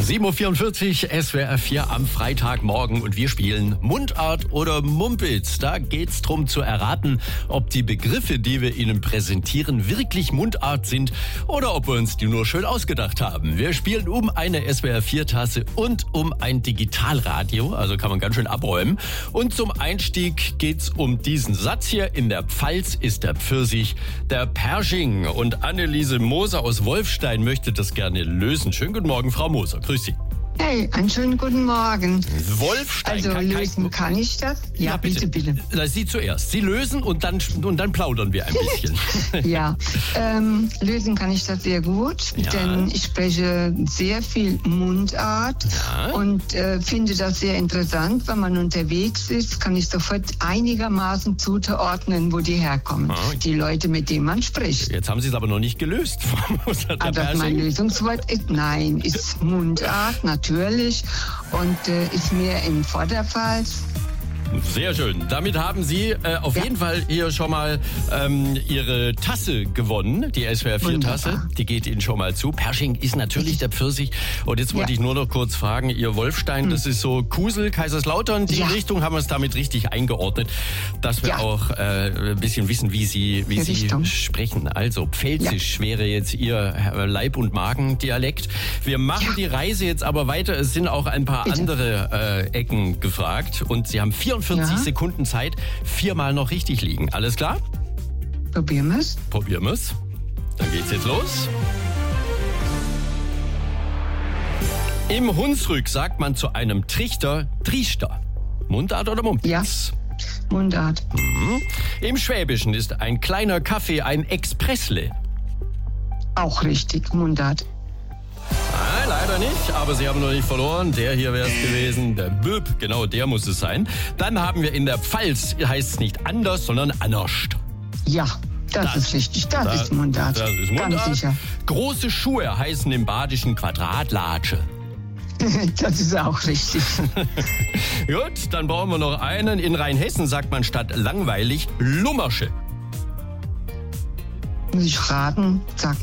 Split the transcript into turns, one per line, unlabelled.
7.44 Uhr, SWR 4 am Freitagmorgen und wir spielen Mundart oder Mumpitz. Da geht's drum zu erraten, ob die Begriffe, die wir Ihnen präsentieren, wirklich Mundart sind oder ob wir uns die nur schön ausgedacht haben. Wir spielen um eine SWR 4 Tasse und um ein Digitalradio, also kann man ganz schön abräumen. Und zum Einstieg geht's um diesen Satz hier. In der Pfalz ist der Pfirsich der Persching. Und Anneliese Moser aus Wolfstein möchte das gerne lösen. Schönen guten Morgen, Frau Moser. Grüß Sie.
Hey, einen schönen guten Morgen.
Wolfstein.
Also lösen kann ich das? Ja, bitte.
Sie zuerst. Sie lösen und dann plaudern wir ein bisschen.
Ja, lösen kann ich das sehr gut, denn ich spreche sehr viel Mundart und finde das sehr interessant. Wenn man unterwegs ist, kann ich sofort einigermaßen zuordnen, wo die herkommen. Die Leute, mit denen man spricht.
Jetzt haben Sie es aber noch nicht gelöst, Frau Moser.
Aber mein Lösungswort ist nein, ist Mundart, natürlich, und ist mehr im Vorderpfalz.
Sehr schön. Damit haben Sie auf jeden Fall hier schon mal Ihre Tasse gewonnen, die SWR 4 Tasse. Die geht Ihnen schon mal zu. Persching ist natürlich der Pfirsich. Und jetzt wollte ich nur noch kurz fragen, Ihr Wolfstein, das ist so Kusel, Kaiserslautern, die Richtung, haben wir es damit richtig eingeordnet, dass wir auch ein bisschen wissen, wie Sie sprechen. Also Pfälzisch wäre jetzt Ihr Leib- und Magendialekt. Wir machen die Reise jetzt aber weiter. Es sind auch ein paar andere Ecken gefragt und Sie haben 44 Sekunden Zeit, 4-mal noch richtig liegen. Alles klar?
Probieren wir's.
Probieren wir's. Dann geht's jetzt los. Im Hunsrück sagt man zu einem Trichter Triester. Mundart oder Mumpitz?
Ja, Mundart.
Im Schwäbischen ist ein kleiner Kaffee ein Expressle.
Auch richtig, Mundart.
Nein, leider nicht, aber Sie haben noch nicht verloren. Der hier wäre es gewesen, der Böb, genau der muss es sein. Dann haben wir in der Pfalz, heißt es nicht anders, sondern anerscht.
Ja, das ist richtig, das ist Mundart.
Das ist Mundart.
Ganz sicher.
Große Schuhe heißen im Badischen Quadratlatsche.
Das ist auch richtig.
Gut, dann brauchen wir noch einen. In Rheinhessen sagt man statt langweilig Lummersche.
Muss ich raten, sagt